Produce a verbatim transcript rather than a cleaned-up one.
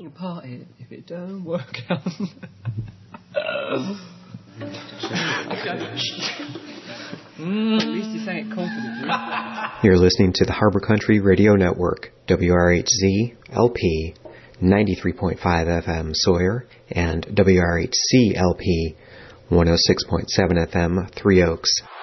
We'll party if it don't work out. Mm, at least you're saying it confidently. You're listening to the Harbor Country Radio Network, W R H Z L P ninety-three point five F M Sawyer and W R H C L P one oh six point seven F M Three Oaks.